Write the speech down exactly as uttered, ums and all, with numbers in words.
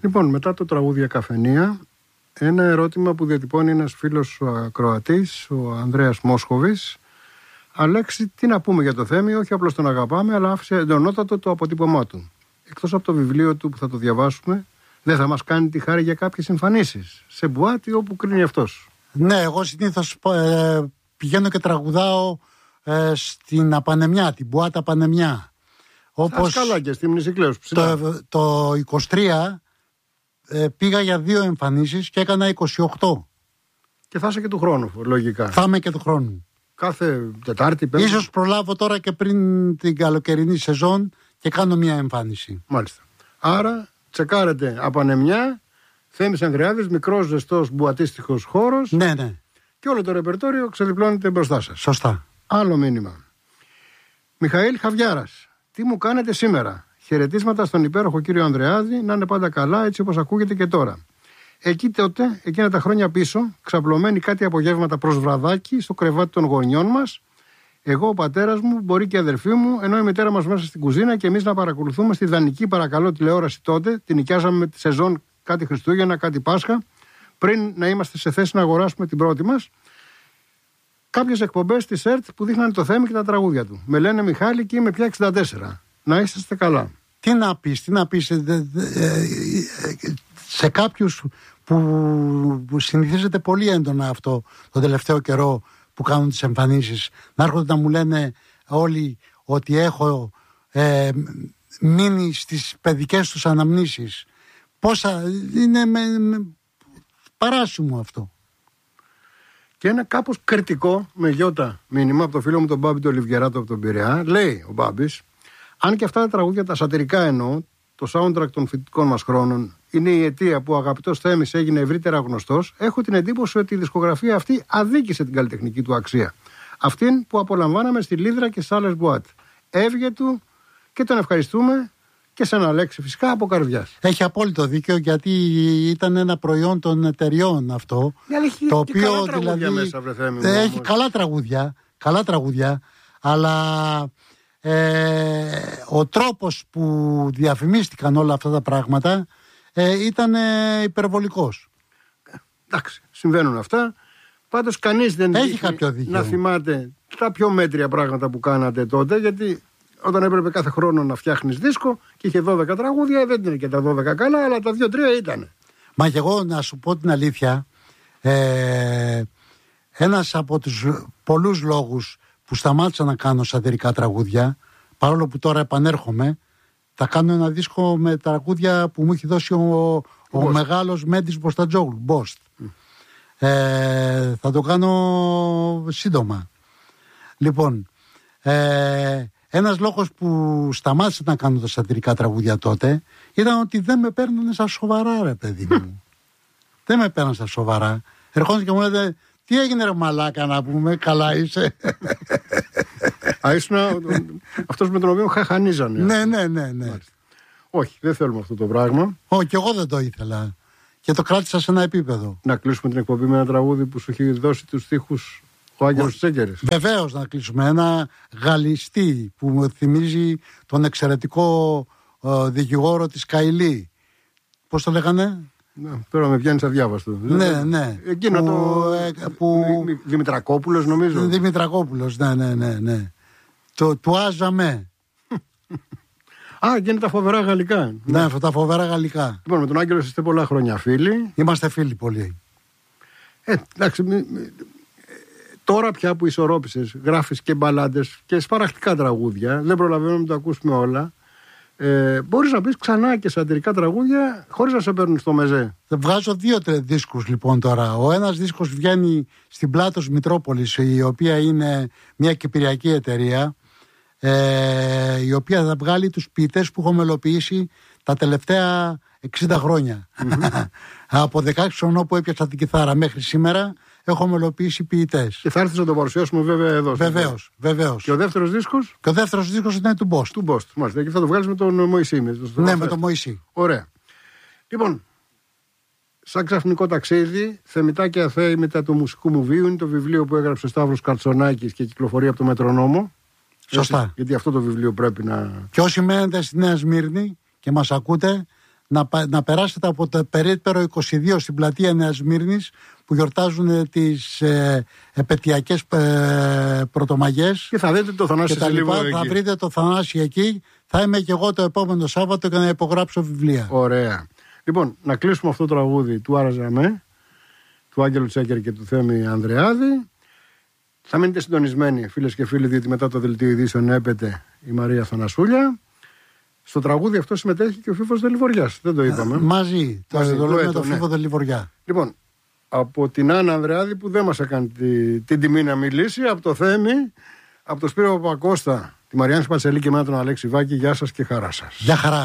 Λοιπόν, μετά το τραγούδια Καφενεία, ένα ερώτημα που διατυπώνει ένας φίλος ακροατής, ο Ανδρέας Μόσχοβης. Αλέξη, τι να πούμε για το Θέμη, όχι απλώς τον αγαπάμε, αλλά άφησε εντονότατο το αποτύπωμά του. Εκτός από το βιβλίο του που θα το διαβάσουμε, δεν θα μας κάνει τη χάρη για κάποιες εμφανίσεις σε μπουάτι όπου κρίνει αυτός? Ναι, εγώ συνήθως ε, πηγαίνω και τραγουδάω ε, στην Απανεμιά, την μπουάτα Απανεμιά. Όπως καλά και στη Μνησικλέους ψηλά. Το, το είκοσι τρία ε, πήγα για δύο εμφανίσεις και έκανα είκοσι οκτώ. Και θα είσαι και του χρόνου, λογικά. Θα είμαι και του χρόνου. Κάθε Τετάρτη, Πέμπτη. Ίσως προλάβω τώρα και πριν την καλοκαιρινή σεζόν και κάνω μια εμφάνιση. Μάλιστα. Άρα, τσεκάρετε Απανεμιά, Θέμης Ανδρεάδης, μικρός, ζεστός, μπουατίστικος χώρος. Ναι, ναι. Και όλο το ρεπερτόριο ξεδιπλώνεται μπροστά σας. Σωστά. Άλλο μήνυμα. Μιχαήλ Χαβιάρας. Τι μου κάνετε σήμερα? Χαιρετίσματα στον υπέροχο κύριο Ανδρεάδη, να είναι πάντα καλά, έτσι όπως ακούγεται και τώρα. Εκεί τότε, εκείνα τα χρόνια πίσω, ξαπλωμένοι κάτι απογεύματα προς βραδάκι στο κρεβάτι των γονιών μας, εγώ, ο πατέρας μου, μπορεί και η αδερφή μου, ενώ η μητέρα μας μέσα στην κουζίνα και εμείς να παρακολουθούμε στη δανεική παρακαλώ τηλεόραση τότε, την νοικιάζαμε με τη σεζόν κάτι Χριστούγεννα, κάτι Πάσχα, πριν να είμαστε σε θέση να αγοράσουμε την πρώτη μας. Κάποιες εκπομπές της ΕΡΤ που δείχνανε το Θέμη και τα τραγούδια του. Με λένε Μιχάλη και είμαι πια εξήντα τέσσερα. Να είσαστε καλά. Τι να πεις, τι να πεις ε, ε, ε, σε κάποιους που, που συνηθίζεται πολύ έντονα αυτό το τελευταίο καιρό που κάνουν τις εμφανίσεις, να έρχονται να μου λένε όλοι ότι έχω ε, μείνει στις παιδικές τους αναμνήσεις. Πόσα, είναι με, με, παράσιμο αυτό. Και ένα κάπως κριτικό με γιώτα μήνυμα από το φίλο μου τον Μπάμπη του Ολιβιεράτο από τον Πειραιά. Λέει ο Μπάμπης, αν και αυτά τα τραγούδια τα σατυρικά εννοώ, το soundtrack των φοιτητικών μας χρόνων, είναι η αιτία που ο αγαπητός Θέμης έγινε ευρύτερα γνωστός, έχω την εντύπωση ότι η δισκογραφία αυτή αδίκησε την καλλιτεχνική του αξία. Αυτήν που απολαμβάναμε στη Λίδρα και στις άλλες μπουάτ. Έβγε του και τον ευχαριστούμε και σε ένα Αλέξη φυσικά από καρδιάς. Έχει απόλυτο δίκιο, γιατί ήταν ένα προϊόν των εταιριών αυτό. Έχει το και οποίο καλά τραγούδια δηλαδή μέσα, βρε Θέμη μου, έχει όμως. καλά τραγούδια, καλά τραγούδια, αλλά ε, ο τρόπος που διαφημίστηκαν όλα αυτά τα πράγματα ε, ήταν ε, υπερβολικός. Εντάξει, συμβαίνουν αυτά. Πάντως κανείς δεν έχει κάποιο δίκιο να θυμάται τα πιο μέτρια πράγματα που κάνατε τότε, γιατί όταν έπρεπε κάθε χρόνο να φτιάχνεις δίσκο και είχε δώδεκα τραγούδια, δεν ήταν και τα δώδεκα καλά, αλλά τα δύο τρία ήταν. Μα και εγώ να σου πω την αλήθεια, ε, ένας από τους πολλούς λόγους που σταμάτησα να κάνω σατυρικά τραγούδια, παρόλο που τώρα επανέρχομαι, θα κάνω ένα δίσκο με τραγούδια που μου έχει δώσει ο, ο μεγάλος Μέντης Μποστατζόγλου, Μποστ. Mm. Ε, θα το κάνω σύντομα. Λοιπόν, ε, ένας λόγος που σταμάτησα να κάνω τα σατυρικά τραγούδια τότε ήταν ότι δεν με παίρνανε στα σοβαρά, ρε παιδί μου. Δεν με παίρνανε στα σοβαρά. Ερχόντουσαν και μου λέτε, τι έγινε ρε μαλάκα να πούμε, καλά είσαι? Α, ήσουν αυτός με τον οποίο χαχανίζανε. Ναι, ναι, ναι, ναι. Όχι, δεν θέλουμε αυτό το πράγμα. Όχι, και εγώ δεν το ήθελα. Και το κράτησα σε ένα επίπεδο. Να κλείσουμε την εκπομπή με ένα τραγούδι που σου έχει δώσει τους στίχους ο Άγγελος Τσέκερης. Βεβαίως, να κλείσουμε ένα γαλλιστή που μου θυμίζει τον εξαιρετικό ε, δικηγόρο της Καηλή. Πώς το λέγανε? Ναι, τώρα με βγαίνεις αδιάβαστο. Ναι, ναι. Εκείνο που, το. Ε, που... Δημητρακόπουλος, νομίζω. Δημητρακόπουλος, ναι, ναι, ναι. ναι. Το του άζαμε. Α, και είναι τα φοβερά γαλλικά. Ναι, ναι, τα φοβερά γαλλικά. Λοιπόν, με τον Άγγελο είστε πολλά χρόνια φίλοι. Είμαστε φίλοι πολύ. Ε, εντάξει. Μη, μη, τώρα πια που ισορρόπησες, γράφεις και μπαλάντες και σπαραχτικά τραγούδια, δεν προλαβαίνουμε να το ακούσουμε όλα. Ε, μπορείς να πεις ξανά και σατυρικά τραγούδια χωρίς να σε παίρνουν στο μεζέ. Βγάζω δύο δίσκους λοιπόν τώρα. Ο ένας δίσκος βγαίνει στην Πλάτος Μητρόπολης, η οποία είναι μια κυπριακή εταιρεία, ε, η οποία θα βγάλει τους ποιητές που έχω μελοποιήσει τα τελευταία εξήντα χρόνια. Mm-hmm. Από δεκαέξι χρονών που έπιασα την κιθάρα μέχρι σήμερα έχω μελοποιήσει ποιητές. Και θα έρθεις να το παρουσιάσουμε βέβαια εδώ. Βεβαίως, βεβαίως. Και ο δεύτερος δίσκος? Και ο δεύτερος δίσκος είναι του Μποστ. Του Μποστ, μάλιστα. Και θα το βγάλεις με τον Μωυσή. Με το ναι, με τον Μωυσή. Ωραία. Λοιπόν, σαν ξαφνικό ταξίδι, Θεμητά και Αθέοι μετά του μουσικού μου βίου, είναι το βιβλίο που έγραψε ο Σταύρος Καρτσονάκης και κυκλοφορεί από το Μετρονόμο. Σωστά. Έτσι, γιατί αυτό το βιβλίο πρέπει να. Και όσοι μένετε στη Νέα Σμύρνη και μας ακούτε, να, να περάσετε από το περίπτερο είκοσι δύο στην πλατεία Νέας Σμύρνης που γιορτάζουν τις ε, επαιτειακές ε, πρωτομαγιές. Και θα δείτε το Θανάση σε λίγο εκεί. Θα βρείτε το Θανάση εκεί. Θα είμαι και εγώ το επόμενο Σάββατο για να υπογράψω βιβλία. Ωραία. Λοιπόν, να κλείσουμε αυτό το τραγούδι του Άρα Ζαμέ, του Άγγελου Τσέκερ και του Θέμη Ανδρεάδη. Θα μείνετε συντονισμένοι, φίλες και φίλοι, διότι μετά το δελτίο ειδήσεων έπεται η Μαρία Θανασούλια. Στο τραγούδι αυτό συμμετέχει και ο Φίβος Δελιβοριάς. Δεν το είπαμε. Μαζί. Το, Μαζί, το λέμε το ναι. Φίβο Δελιβοριά. Λοιπόν, από την Άννα Ανδρεάδη που δεν μας έκανε τη, την τιμή να μιλήσει, από το Θέμη, από τον Σπύρο Παπακώστα, τη Μαριάννη Πατσελή και εμένα τον Αλέξη Βάκη, γεια σας και χαρά σας. Γεια χαρά.